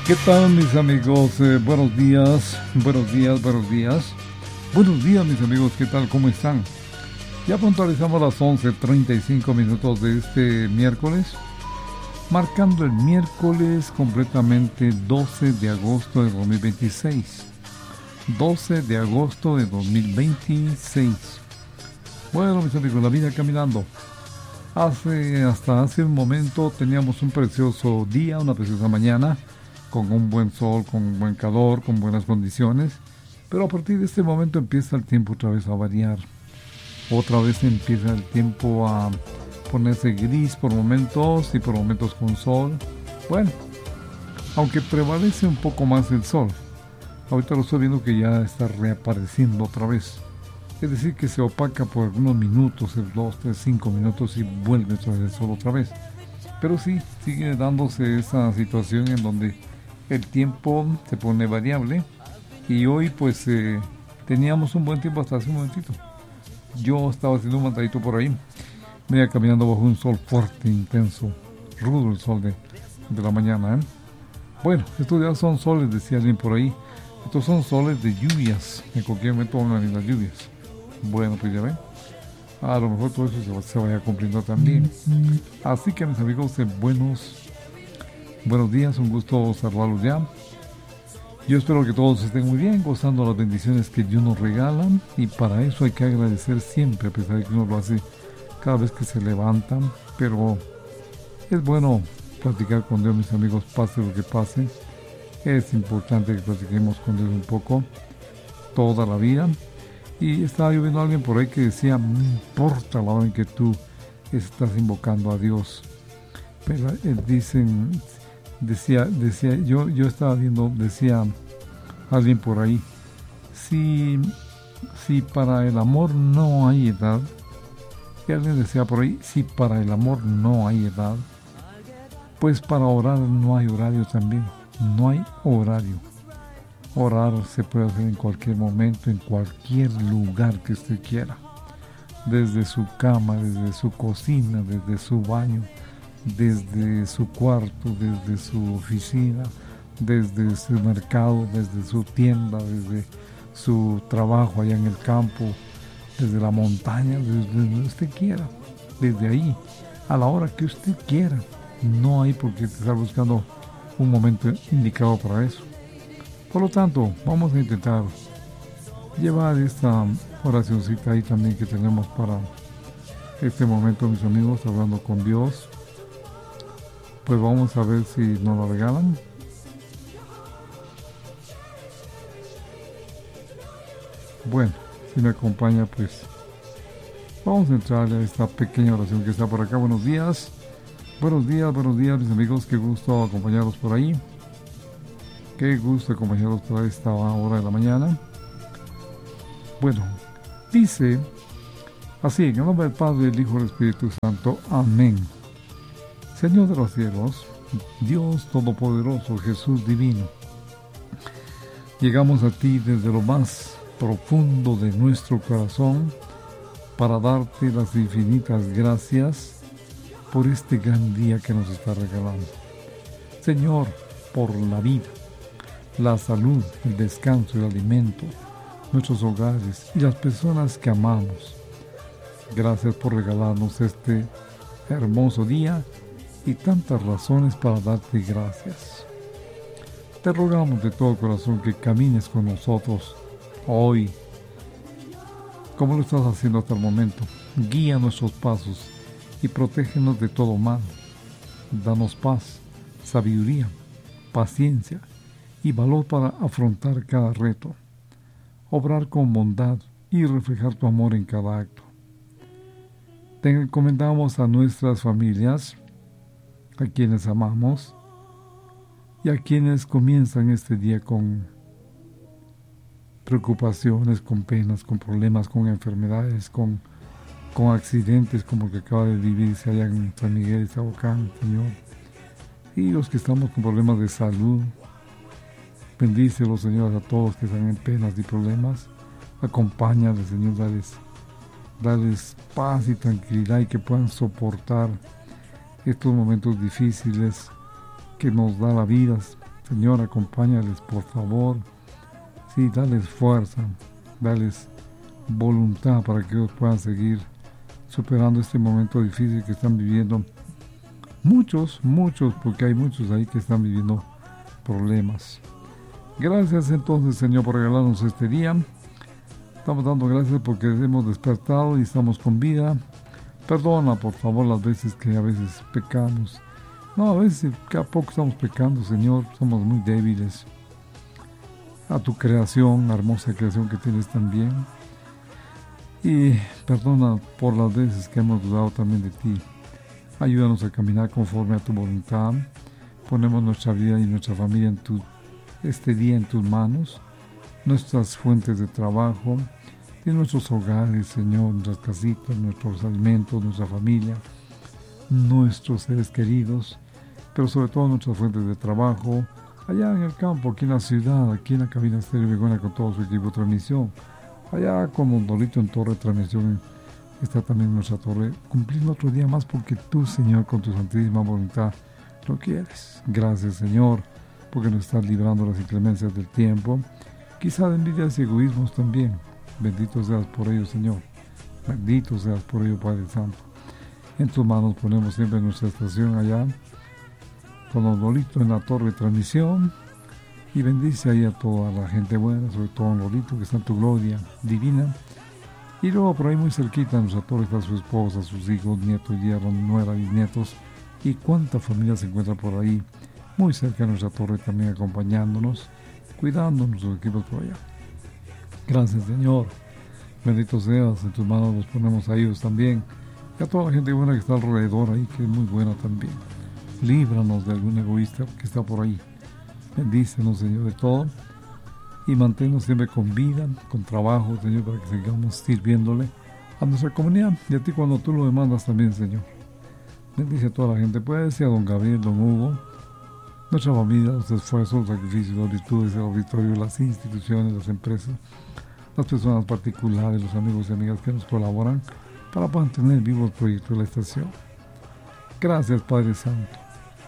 ¿Qué tal, mis amigos? Buenos días, buenos días, buenos días. Buenos días, mis amigos, ¿qué tal? ¿Cómo están? Ya puntualizamos las 11:35 minutos de este miércoles, marcando el miércoles completamente 12 de agosto de 2026. 12 de agosto de 2026. Bueno, mis amigos, la vida caminando. Hasta hace un momento teníamos un precioso día, una preciosa mañana, con un buen sol, con un buen calor, con buenas condiciones, pero a partir de este momento empieza el tiempo otra vez a variar. Otra vez empieza el tiempo a ponerse gris por momentos y por momentos con sol. Bueno, aunque prevalece un poco más el sol, ahorita lo estoy viendo que ya está reapareciendo otra vez. Es decir, que se opaca por algunos minutos, 2, 3, 5 minutos y vuelve otra vez el sol otra vez. Pero sí, sigue dándose esa situación en donde el tiempo se pone variable y hoy pues teníamos un buen tiempo hasta hace un momentito. Yo estaba haciendo un mandadito por ahí, me iba caminando bajo un sol fuerte, intenso, rudo el sol de la mañana. Bueno, estos ya son soles, decía alguien por ahí, estos son soles de lluvias, en cualquier momento van a venir las lluvias. Bueno, pues ya ven, a lo mejor todo eso se vaya cumpliendo también. Así que, mis amigos, buenos días, un gusto saludarlos ya. Yo espero que todos estén muy bien, gozando las bendiciones que Dios nos regala, y para eso hay que agradecer siempre, a pesar de que uno lo hace cada vez que se levanta. Pero es bueno platicar con Dios, mis amigos, pase lo que pase. Es importante que platiquemos con Dios un poco toda la vida. Y estaba yo viendo a alguien por ahí que decía, no importa la hora en que tú estás invocando a Dios, pero decía, yo estaba viendo, decía alguien por ahí, si para el amor no hay edad, y alguien decía por ahí, si para el amor no hay edad, pues para orar no hay horario también, no hay horario. Orar se puede hacer en cualquier momento, en cualquier lugar que usted quiera, desde su cama, desde su cocina, desde su baño, desde su cuarto, desde su oficina, desde su mercado, desde su tienda, desde su trabajo allá en el campo, desde la montaña, desde donde usted quiera, desde ahí, a la hora que usted quiera. No hay por qué estar buscando un momento indicado para eso. Por lo tanto, vamos a intentar llevar esta oracioncita ahí también que tenemos para este momento, mis amigos, hablando con Dios. Pues vamos a ver si nos la regalan. Bueno, si me acompaña, pues vamos a entrar a esta pequeña oración que está por acá. Buenos días, mis amigos, qué gusto acompañarlos por ahí. Qué gusto acompañarlos por esta hora de la mañana. Bueno, dice así, en el nombre del Padre, del Hijo y del Espíritu Santo. Amén. Señor de los cielos, Dios Todopoderoso, Jesús Divino, llegamos a ti desde lo más profundo de nuestro corazón para darte las infinitas gracias por este gran día que nos está regalando. Señor, por la vida, la salud, el descanso, el alimento, nuestros hogares y las personas que amamos. Gracias por regalarnos este hermoso día y tantas razones para darte gracias. Te rogamos de todo corazón que camines con nosotros hoy, como lo estás haciendo hasta el momento. Guía nuestros pasos y protégenos de todo mal. Danos paz, sabiduría, paciencia y valor para afrontar cada reto, obrar con bondad y reflejar tu amor en cada acto. Te encomendamos a nuestras familias, a quienes amamos y a quienes comienzan este día con preocupaciones, con penas, con problemas, con enfermedades, con accidentes como el que acaba de vivirse allá en San Miguel y Sahuacán, Señor. Y los que estamos con problemas de salud, bendícelos, Señor, a todos que están en penas y problemas. Acompáñales, Señor, dales paz y tranquilidad y que puedan soportar estos momentos difíciles que nos da la vida, Señor, acompáñales, por favor. Sí, dales fuerza, dales voluntad para que ellos puedan seguir superando este momento difícil que están viviendo. Muchos, porque hay muchos ahí que están viviendo problemas. Gracias entonces, Señor, por regalarnos este día. Estamos dando gracias porque hemos despertado y estamos con vida. Perdona, por favor, las veces que a veces pecamos. No, a veces cada poco estamos pecando, Señor. Somos muy débiles. A tu creación, la hermosa creación que tienes también. Y perdona por las veces que hemos dudado también de ti. Ayúdanos a caminar conforme a tu voluntad. Ponemos nuestra vida y nuestra familia este día en tus manos. Nuestras fuentes de trabajo y nuestros hogares, Señor, nuestras casitas, nuestros alimentos, nuestra familia, nuestros seres queridos, pero sobre todo nuestras fuentes de trabajo, allá en el campo, aquí en la ciudad, aquí en la cabina Estéreo Begoña con todo su equipo de transmisión, allá con Mondolito en torre de transmisión, está también nuestra torre, cumpliendo otro día más porque tú, Señor, con tu santísima voluntad, lo quieres. Gracias, Señor, porque nos estás librando de las inclemencias del tiempo, quizá de envidias y egoísmos también. Bendito seas por ello, Señor. Bendito seas por ello, Padre Santo. En tus manos ponemos siempre nuestra estación allá, con los Lolitos en la torre de transmisión, y bendice ahí a toda la gente buena, sobre todo a Lolito, que está en tu gloria divina. Y luego por ahí muy cerquita en nuestra torre está su esposa, sus hijos, nietos, yernos, nuera, bisnietos, y cuánta familia se encuentra por ahí, muy cerca de nuestra torre también acompañándonos, cuidando nuestros equipos por allá. Gracias, Señor. Bendito seas, en tus manos los ponemos a ellos también. Y a toda la gente buena que está alrededor ahí, que es muy buena también. Líbranos de algún egoísta que está por ahí. Bendícenos, Señor, de todo. Y manténnos siempre con vida, con trabajo, Señor, para que sigamos sirviéndole a nuestra comunidad. Y a ti cuando tú lo demandas también, Señor. Bendice a toda la gente. Puede ser a don Gabriel, don Hugo, nuestra familia, los esfuerzos, los sacrificios, las virtudes, el auditorio, las instituciones, las empresas, las personas particulares, los amigos y amigas que nos colaboran para mantener vivo el proyecto de la estación. Gracias, Padre Santo.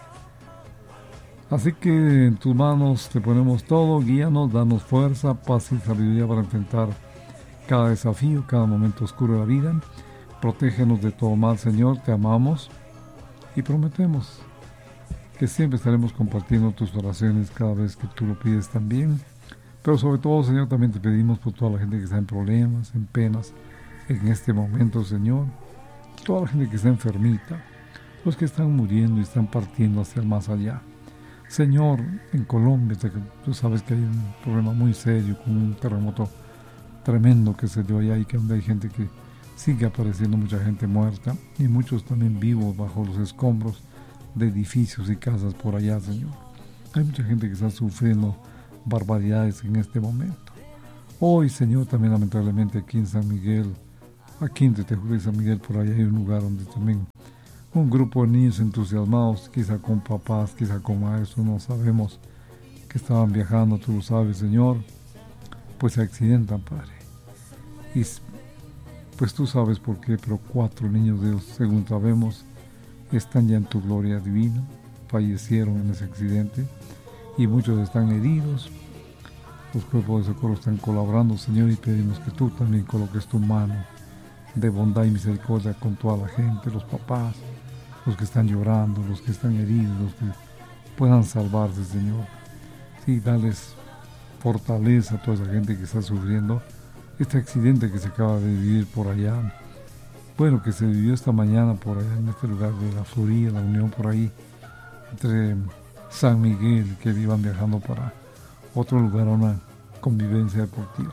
Así que en tus manos te ponemos todo, guíanos, danos fuerza, paz y sabiduría para enfrentar cada desafío, cada momento oscuro de la vida. Protégenos de todo mal, Señor, te amamos y prometemos que siempre estaremos compartiendo tus oraciones cada vez que tú lo pides también. Pero sobre todo, Señor, también te pedimos por toda la gente que está en problemas, en penas, en este momento, Señor. Toda la gente que está enfermita, los que están muriendo y están partiendo hacia el más allá. Señor, en Colombia, tú sabes que hay un problema muy serio con un terremoto tremendo que se dio allá y que donde hay gente que sigue apareciendo, mucha gente muerta y muchos también vivos bajo los escombros de edificios y casas por allá, Señor. Hay mucha gente que está sufriendo barbaridades en este momento. Hoy, Señor, también lamentablemente aquí en San Miguel, aquí en Tetejura y San Miguel, por allá hay un lugar donde también un grupo de niños entusiasmados, quizá con papás, quizá con maestros, no sabemos, que estaban viajando, tú lo sabes, Señor, pues se accidentan, Padre. Y pues tú sabes por qué, pero 4 niños de ellos, según sabemos, están ya en tu gloria divina, fallecieron en ese accidente y muchos están heridos. Los cuerpos de socorro están colaborando, Señor, y pedimos que tú también coloques tu mano de bondad y misericordia con toda la gente, los papás, los que están llorando, los que están heridos, los que puedan salvarse, Señor. Sí, dales fortaleza a toda esa gente que está sufriendo este accidente que se acaba de vivir por allá. Bueno, que se vivió esta mañana por allá en este lugar de la Florida, la Unión, por ahí, entre San Miguel, que iban viajando para otro lugar a una convivencia deportiva.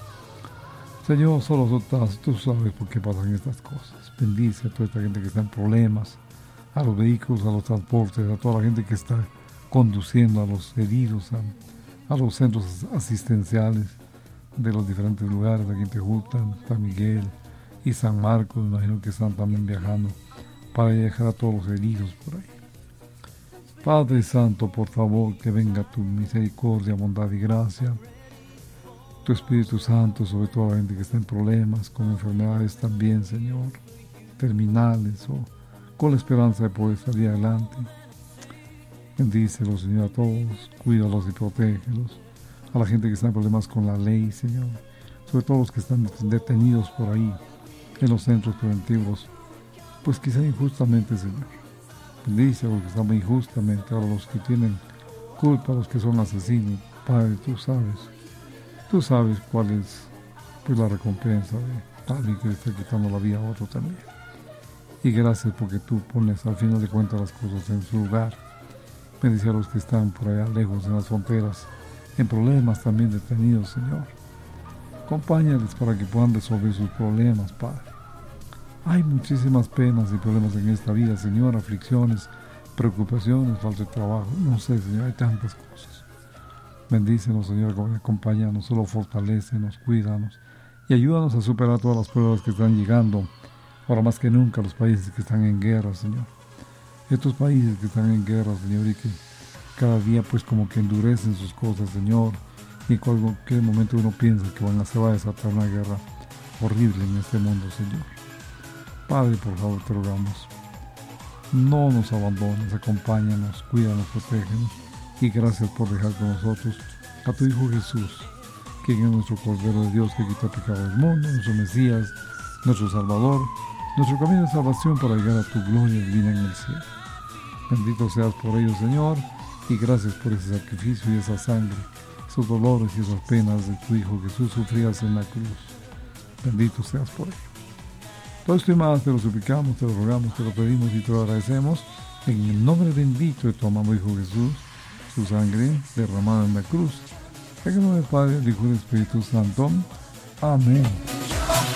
Señor, solo tú sabes por qué pasan estas cosas. Bendice a toda esta gente que está en problemas, a los vehículos, a los transportes, a toda la gente que está conduciendo, a los heridos, a los centros asistenciales de los diferentes lugares, aquí en Tejuta, San Miguel y San Marcos, me imagino que están también viajando para dejar a todos los heridos por ahí. Padre Santo, por favor, que venga tu misericordia, bondad y gracia, tu Espíritu Santo sobre toda la gente que está en problemas, con enfermedades también, Señor, terminales o con la esperanza de poder salir adelante. Bendícelos, Señor, a todos, cuídalos y protégelos. A la gente que está en problemas con la ley, Señor, sobre todo los que están detenidos por ahí, en los centros preventivos, pues quizá injustamente, Señor. Bendice a los que están injustamente, ahora los que tienen culpa, los que son asesinos. Padre, tú sabes cuál es pues la recompensa de alguien que le está quitando la vida a otro también. Y gracias porque tú pones al final de cuentas las cosas en su lugar. Bendice a los que están por allá lejos en las fronteras, en problemas también detenidos, Señor. Acompáñales para que puedan resolver sus problemas, Padre. Hay muchísimas penas y problemas en esta vida, Señor, aflicciones, preocupaciones, falta de trabajo, no sé, Señor, hay tantas cosas. Bendícenos, Señor, acompáñanos, solo fortalécenos, cuídanos y ayúdanos a superar todas las pruebas que están llegando, ahora más que nunca, los países que están en guerra, Señor. Estos países que están en guerra, Señor, y que cada día pues como que endurecen sus cosas, Señor, y en cualquier momento uno piensa que se va a desatar una guerra horrible en este mundo, Señor. Padre, por favor, te rogamos, no nos abandones, acompáñanos, cuídanos, protégenos, y gracias por dejar con nosotros a tu Hijo Jesús, quien es nuestro Cordero de Dios que quita el pecado del mundo, nuestro Mesías, nuestro Salvador, nuestro camino de salvación para llegar a tu gloria divina en el cielo. Bendito seas por ello, Señor, y gracias por ese sacrificio y esa sangre, esos dolores y esas penas de tu Hijo Jesús sufridas en la cruz. Bendito seas por ello. Todo esto y más te lo suplicamos, te lo rogamos, te lo pedimos y te lo agradecemos en el nombre bendito de tu amado Hijo Jesús, su sangre derramada en la cruz. En el nombre del Padre, del Hijo y del Espíritu Santo. Amén.